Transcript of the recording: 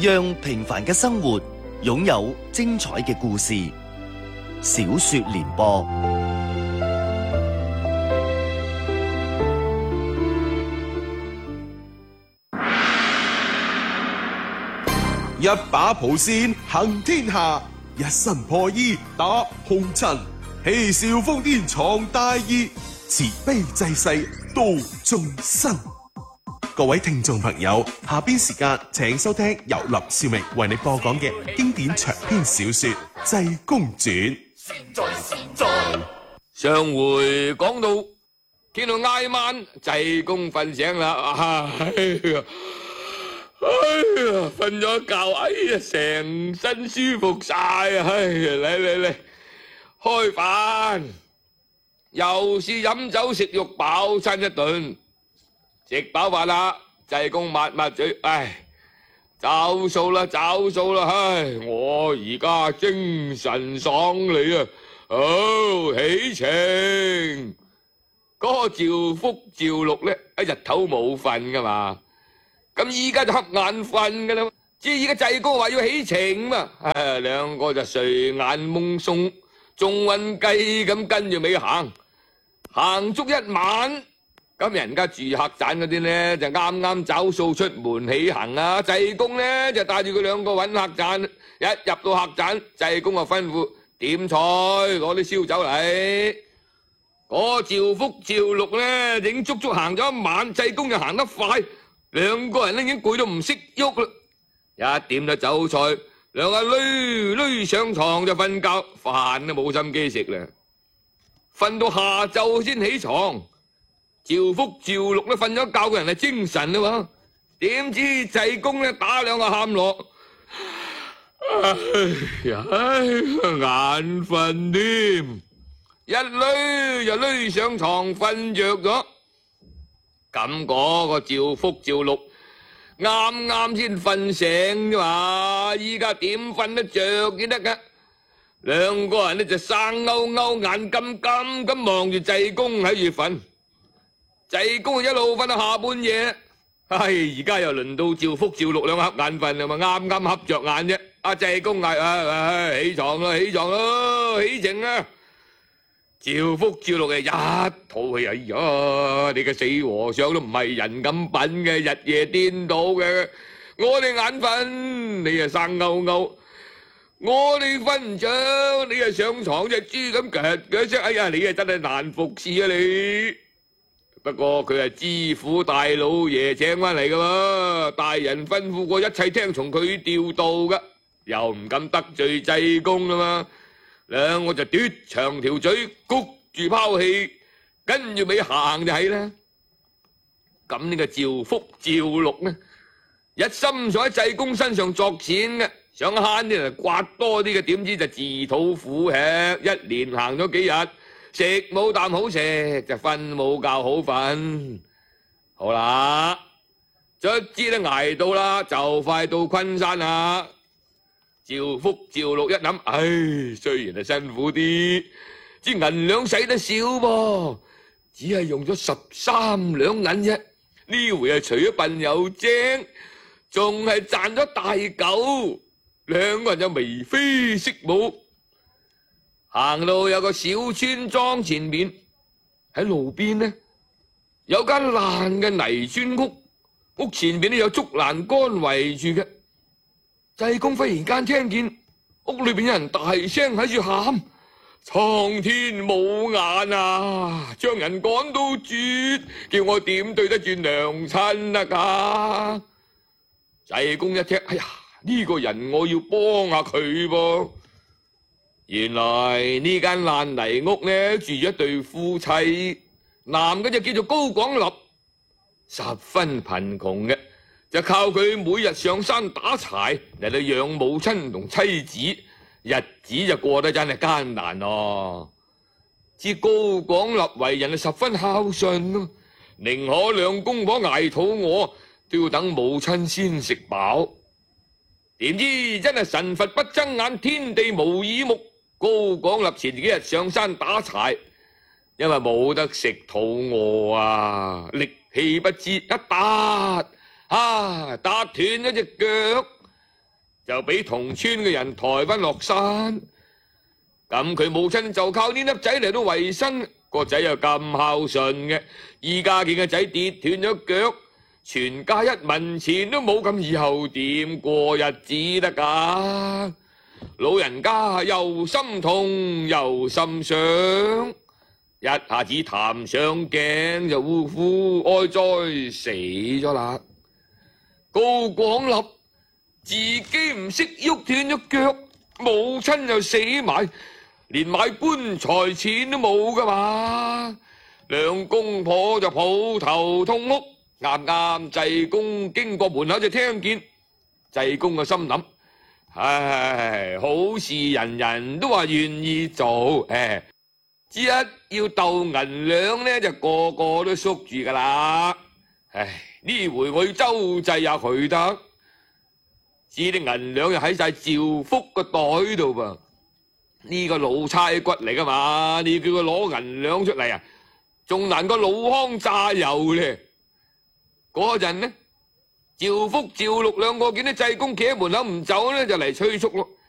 讓平凡嘅生活擁有精彩嘅故事。小說聯播， 一把蒲扇行天下，一身破衣打紅塵，嬉笑瘋癲闖大義，慈悲濟世度眾生。各位聽眾朋友，下邊時間請收聽由林少明為你播講嘅經典長篇小說《濟公傳》。 上回講到天到挨晚，濟公瞓醒啦，瞓咗一覺，成身舒服晒，嚟開飯，又是飲酒食肉飽餐一頓。食飽飯啦，濟公抹抹嘴，找數啦，我而家精神爽利啊！好喜情，嗰個趙福趙六咧，一日頭冇瞓噶嘛，咁依家就瞌眼瞓噶啦。至於而家濟公話要喜情嘛，兩個就睡眼懵鬆，仲暈雞咁跟住尾行足一晚。咁人家住客棧嗰啲呢，就啱啱找數出門起行啊，濟公呢，就帶住佢兩個揾客棧，一入到客棧，濟公就吩咐點菜，攞啲燒酒嚟。嗰趙福趙六呢，已經足行咗一晚，濟公就行得快，兩個人呢已經攰到唔識喐啦。一點咗酒菜，兩個累上床就瞓覺，飯都冇心機食啦。瞓到下晝先起床。趙福趙六都瞓咗覺嘅人係精神啦嘛，點知濟公咧打兩個喊落，眼瞓添，一累就累上床瞓着咗。咁嗰個趙福趙六啱啱先瞓醒啫嘛，依家點瞓得着先得噶？兩個人呢就生勾勾眼金金咁望住濟公喺度瞓。濟公一路瞓到下半夜，而家又輪到趙福趙六兩個瞌眼瞓啊嘛，啱啱瞌着眼啫。阿濟公嗌起床咯，起情啊！趙福趙六一肚氣，你個死和尚都唔係人咁品嘅，日夜顛倒嘅。我哋眼瞓，你啊生勾勾；我哋瞓唔着，你啊上床隻豬咁腳聲。你啊真係難服侍啊你！不過佢係知府大老爺請翻嚟噶嘛，大人吩咐過一切聽從佢調度噶，又唔敢得罪濟公啦嘛。兩個就嘟長條嘴，谷住拋氣，跟住尾行就係啦。咁呢個趙福趙六呢，一心想喺濟公身上作錢嘅，想慳啲嚟刮多啲嘅，點知就自討苦吃，一連行咗幾日。食冇啖好食，就瞓冇覺好瞓。好啦，卒之都捱到啦，就快到昆山啦。趙福趙六一諗，雖然係辛苦啲，支銀兩使得少噃，只係用咗13兩銀啫。呢回係除咗笨又精，仲係賺咗大嚿。兩個人就眉飛色舞。行到有個小村莊前面，喺路邊呢有間爛嘅泥磚屋，屋前面呢有竹欄杆圍住嘅。濟公忽然間聽見屋裏邊有人大聲喺住喊：蒼天冇眼啊，將人趕到絕，叫我點對得住娘親啊！濟公一聽，呢個人我要幫下佢噃。原來呢間爛泥屋呢住咗一對夫妻，男嘅就叫做高廣立，十分貧窮嘅，就靠佢每日上山打柴嚟到養母親同妻子，日子就過得真係艱難咯。知高廣立為人係十分孝順咯，寧可兩公婆挨肚餓，都要等母親先食飽。點知真係神佛不睜眼，天地無耳目。高廣立前幾日上山打柴，因為冇得食，肚餓啊，力氣不支，一打斷咗隻腳， 就俾同村嘅人抬翻落山。咁佢母親就靠呢粒仔嚟到維生，個仔又咁孝順嘅。依家見個仔跌斷咗腳，全家一文錢都冇，咁以後點過日子得㗎？老人家又心痛又心傷，一下子談上頸就嗚呼哀哉死咗啦。高廣立自己唔識喐，斷咗腳，母親又死埋，連買棺材錢都冇噶嘛。兩公婆就抱頭痛哭，啱啱濟公經過門口就聽見，濟公嘅心諗：唉，好事人人都話願意做，只一要鬥銀兩呢，就個個都縮住噶啦。唉，呢回我要周濟下佢得，知啲銀兩又喺晒趙福個袋度噃。呢個老差骨嚟噶嘛，你叫佢攞銀兩出嚟啊，仲難過老康榨油咧。嗰陣呢，趙福、趙六兩個見啲濟公企喺門口唔走呢，就嚟催促咯。